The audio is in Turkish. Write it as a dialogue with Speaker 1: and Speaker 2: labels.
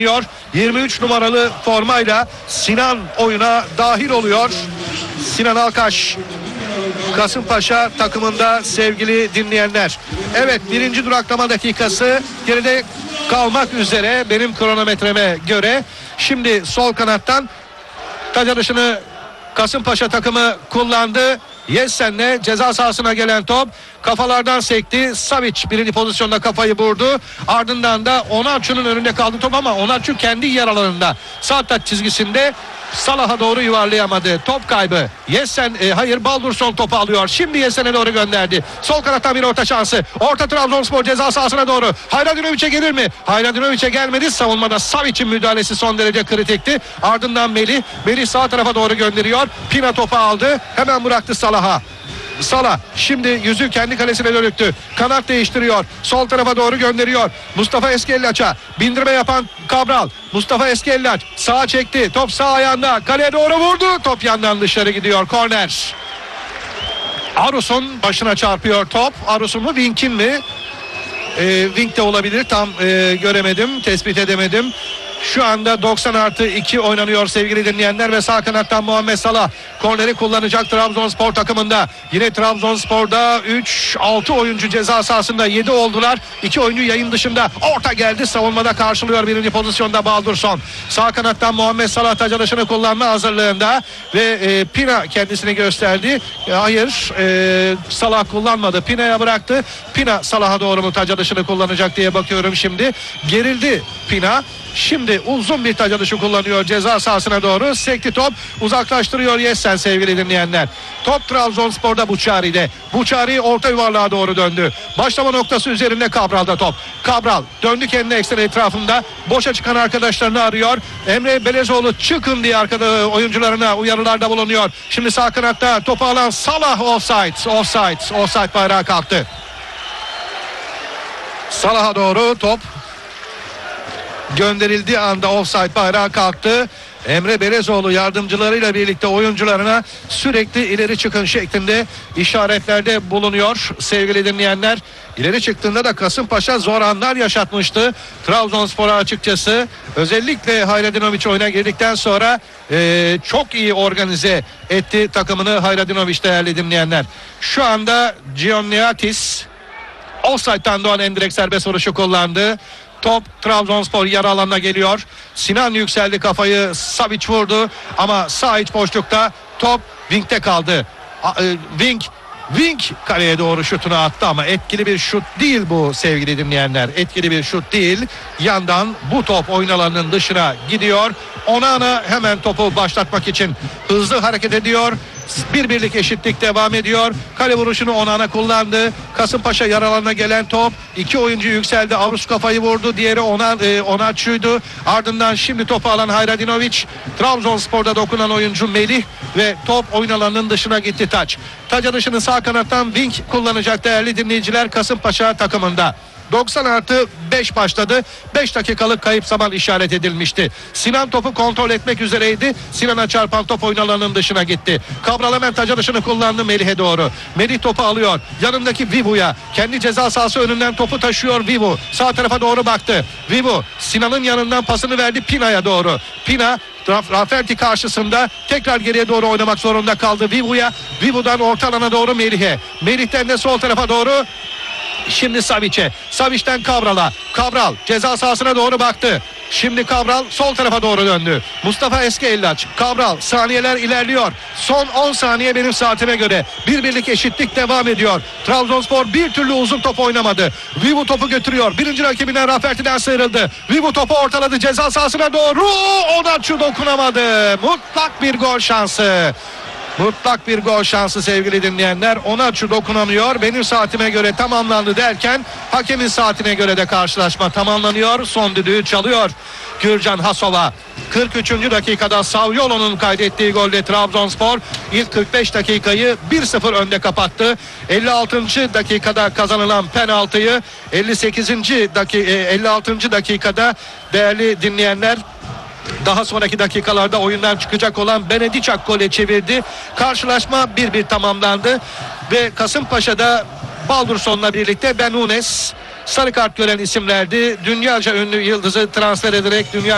Speaker 1: 23 numaralı formayla Sinan oyuna dahil oluyor. Sinan Alkaş, Kasımpaşa takımında sevgili dinleyenler. Evet, birinci duraklama dakikası geride kalmak üzere benim kronometreme göre. Şimdi sol kanattan taç atışını Kasımpaşa takımı kullandı. Yessen'le ceza sahasına gelen top kafalardan sekti. Savic birinci pozisyonda kafayı vurdu. Ardından da Onaçu'nun önünde kaldı top ama Onaçu kendi yer alanında sağ taç çizgisinde Salah'a doğru yuvarlayamadı. Top kaybı. Yessen Baldursson topu alıyor. Şimdi Yessen'e doğru gönderdi. Sol kanattan bir orta şansı. Orta Trabzonspor ceza sahasına doğru. Hayradinović'e gelir mi? Hayradinović'e gelmedi. Savunmada Savic'in müdahalesi son derece kritikti. Ardından Melih. Melih sağ tarafa doğru gönderiyor. Pina topu aldı. Hemen bıraktı Salah'a. Salah şimdi yüzü kendi kalesine dönüktü. Kanat değiştiriyor. Sol tarafa doğru gönderiyor. Mustafa Eskellaç'a bindirme yapan Cabral. Mustafa Eskellaç sağa çekti. Top sağ ayağında. Kaleye doğru vurdu. Top yandan dışarı gidiyor. Korner. Arus'un başına çarpıyor top. Arus'un mu Wink'in mi? Wink de olabilir. Tam göremedim. Tespit edemedim. Şu anda 90+2 oynanıyor sevgili dinleyenler ve sağ kanattan Muhammed Salah korneri kullanacak Trabzonspor takımında. Yine Trabzonspor'da 3-6 oyuncu ceza sahasında, 7 oldular. 2 oyuncu yayın dışında. Orta geldi, savunmada karşılıyor birinci pozisyonda Baldursson. Sağ kanattan Muhammed Salah taç atışını kullanma hazırlığında ve Pina kendisini gösterdi. Hayır, Salah kullanmadı. Pina'ya bıraktı. Pina Salah'a doğru mu taç atışını kullanacak diye bakıyorum şimdi. Gerildi Pina. Şimdi uzun bir taç atışı kullanıyor ceza sahasına doğru. Sekti top, uzaklaştırıyor Yessen sevgili dinleyenler. Top Trabzonspor'da Buçari'de. Buçari orta yuvarlığa doğru döndü. Başlama noktası üzerinde Cabral'da top. Cabral döndü kendi eksen etrafında. Boşa çıkan arkadaşlarını arıyor. Emre Belezoğlu çıkın diye arkada oyuncularına uyarılarda bulunuyor. Şimdi sağ kanatta topu alan Salah offside bayrağı kalktı. Salah'a doğru top gönderildiği anda offside bayrağı kalktı. Emre Belezoğlu yardımcılarıyla birlikte oyuncularına sürekli ileri çıkın şeklinde işaretlerde bulunuyor sevgili dinleyenler. İleri çıktığında da Kasımpaşa zor anlar yaşatmıştı Trabzonspor'a açıkçası. Özellikle Hayradinović oyuna girdikten sonra çok iyi organize etti takımını Hayradinović değerli dinleyenler. Şu anda Gianniatis offside'dan doğan endirekt serbest vuruşu kullandı. Top Trabzonspor yarı alanına geliyor. Sinan yükseldi, kafayı Savic vurdu ama sağ iç boşlukta top Wink'te kaldı. Wink kaleye doğru şutunu attı ama etkili bir şut değil bu sevgili dinleyenler. Etkili bir şut değil. Yandan bu top oyun alanının dışına gidiyor. Onana hemen topu başlatmak için hızlı hareket ediyor. Birlik eşitlik devam ediyor. Kale vuruşunu Onana kullandı. Kasımpaşa yaralarına gelen top. 2 oyuncu yükseldi. Arus kafayı vurdu. Diğeri Onaçu'ydu. Ardından şimdi topu alan Hayradinović. Trabzonspor'da dokunan oyuncu Melih ve top oyun alanının dışına gitti taç. Taç atışını sağ kanattan Wink kullanacak değerli dinleyiciler Kasımpaşa takımında. 90+5 başladı. 5 dakikalık kayıp zaman işaret edilmişti. Sinan topu kontrol etmek üzereydi. Sinan'a çarpan top oyun alanının dışına gitti. Cabral hemen taç atışını kullandı Melih'e doğru. Melih topu alıyor. Yanındaki Vivu'ya. Kendi ceza sahası önünden topu taşıyor Vivu. Sağ tarafa doğru baktı. Vivu Sinan'ın yanından pasını verdi Pina'ya doğru. Pina Rafferty karşısında tekrar geriye doğru oynamak zorunda kaldı Vivu'ya. Vivu'dan orta alana doğru Melih'e. Melih'ten de sol tarafa doğru şimdi Savic'e. Savic'ten Cabral'a. Cabral ceza sahasına doğru baktı. Şimdi Cabral sol tarafa doğru döndü. Mustafa Eskellaç. Cabral saniyeler ilerliyor. Son 10 saniye benim saatime göre. Birlik eşitlik devam ediyor. Trabzonspor bir türlü uzun top oynamadı. Vivu topu götürüyor. Birinci rakibinden Rafferty'den sıyrıldı. Vivu topu ortaladı ceza sahasına doğru. Onaçu dokunamadı. Mutlak bir gol şansı. Mutlak bir gol şansı sevgili dinleyenler. Onaçu dokunamıyor. Benim saatime göre tamamlandı derken hakemin saatine göre de karşılaşma tamamlanıyor. Son düdüğü çalıyor Gürcan Hasova. 43. dakikada Saviolo'nun kaydettiği golle Trabzonspor ilk 45 dakikayı 1-0 önde kapattı. 56. dakikada kazanılan penaltıyı 56. dakikada değerli dinleyenler daha sonraki dakikalarda oyundan çıkacak olan Benedicak gole çevirdi. Karşılaşma 1-1 tamamlandı ve Kasımpaşa'da Baldursson'la birlikte Benunes sarı kart gören isimlerdi. Dünyaca ünlü yıldızı transfer ederek dünya